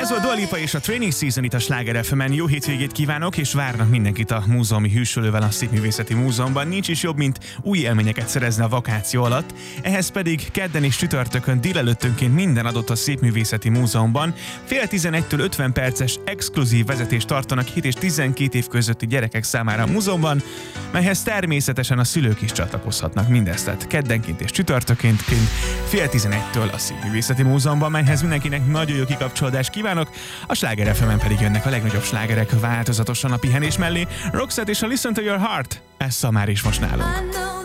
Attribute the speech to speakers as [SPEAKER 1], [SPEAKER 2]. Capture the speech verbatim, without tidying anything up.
[SPEAKER 1] Ez a Dua Lipa és a Training Season itt a Sláger ef emen. Jó hétvégét kívánok, és várnak mindenkit a múzeumi hűsölővel a Szépművészeti Múzeumban. Nincs is jobb, mint új élményeket szerezni a vakáció alatt. Ehhez pedig kedden és csütörtökön délelőttönként minden adott a Szépművészeti Múzeumban. Fél tizenegytől ötven perces exkluzív vezetést tartanak hét és tizenkét év közötti gyerekek számára a múzeumban, melyhez természetesen a szülők is csatlakozhatnak. Mindezt tehát keddenként és csütörtökként fél tizenegytől a Szépművészeti Múzeumban, melyhez mindenkinek nagyon jó kikapcsolódást kívánok. A Sláger ef emen pedig jönnek a legnagyobb slágerek változatosan a pihenés mellé. Roxette és a Listen to Your Heart, ez szamár is most nálunk.